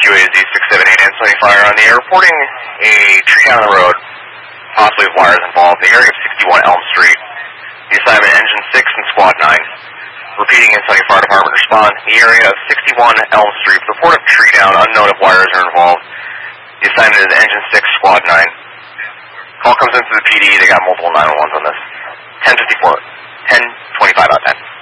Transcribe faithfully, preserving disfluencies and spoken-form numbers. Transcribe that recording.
Q A Z six seven eight Anthony Fire on the air, reporting a tree down the road, possibly with wires involved, in the area of sixty-one Elm Street. The assignment Engine six and Squad nine. Repeating, Anthony Fire Department respond, the area of sixty-one Elm Street, report of tree down, unknown if wires are involved. The assignment is Engine six, Squad nine. Call comes into the P D, they got multiple nine one ones on this. ten fifty-four, ten twenty-five out of ten.